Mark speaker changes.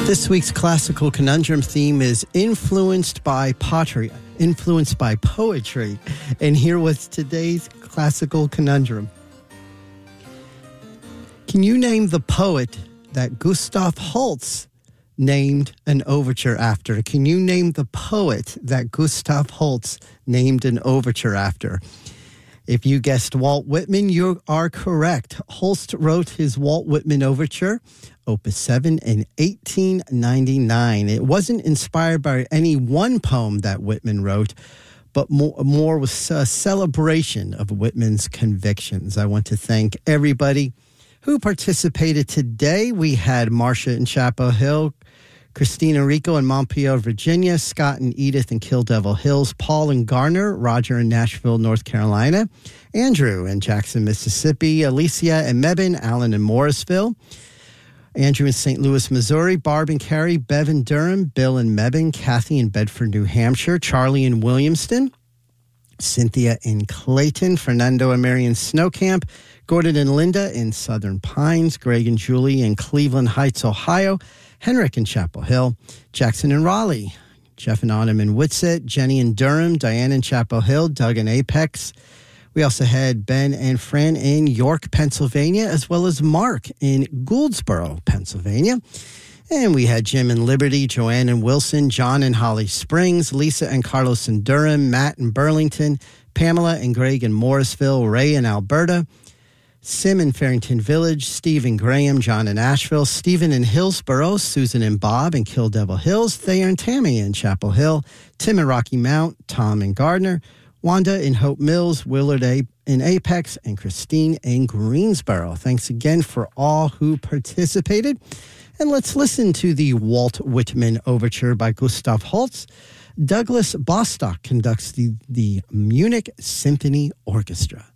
Speaker 1: This week's classical conundrum theme is influenced by poetry. And here was today's classical conundrum. Can you name the poet that Gustav Holst named an overture after? Can you name the poet that Gustav Holst named an overture after? If you guessed Walt Whitman, you are correct. Holst wrote his Walt Whitman Overture, Opus 7, in 1899. It wasn't inspired by any one poem that Whitman wrote, but more was a celebration of Whitman's convictions. I want to thank everybody who participated today. We had Marcia in Chapel Hill, Christina Rico in Montpelier, Virginia, Scott and Edith in Kill Devil Hills, Paul and Garner, Roger in Nashville, North Carolina, Andrew in Jackson, Mississippi, Alicia and Mebane, Alan in Morrisville, Andrew in St. Louis, Missouri, Barb and Carrie, Bev in Durham, Bill in Mebane, Kathy in Bedford, New Hampshire, Charlie in Williamston, Cynthia in Clayton, Fernando and Mary in Snow Camp, Gordon and Linda in Southern Pines, Greg and Julie in Cleveland Heights, Ohio, Henrik in Chapel Hill, Jackson in Raleigh, Jeff and Autumn in Whitsett, Jenny in Durham, Diane in Chapel Hill, Doug in Apex. We also had Ben and Fran in York, Pennsylvania, as well as Mark in Gouldsboro, Pennsylvania. And we had Jim in Liberty, Joanne in Wilson, John in Holly Springs, Lisa and Carlos in Durham, Matt in Burlington, Pamela and Greg in Morrisville, Ray in Alberta, Sim in Farrington Village, Steve and Graham, John in Asheville, Stephen in Hillsboro, Susan and Bob in Kill Devil Hills, Thayer and Tammy in Chapel Hill, Tim in Rocky Mount, Tom in Gardner, Wanda in Hope Mills, Willard in Apex, and Christine in Greensboro. Thanks again for all who participated. And let's listen to the Walt Whitman Overture by Gustav Holst. Douglas Bostock conducts the Munich Symphony Orchestra.